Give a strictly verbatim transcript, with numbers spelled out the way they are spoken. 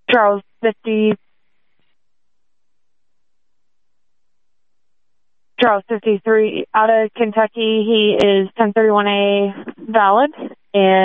Charles fifty. Charles fifty-three out of Kentucky. He is ten thirty-one A valid. And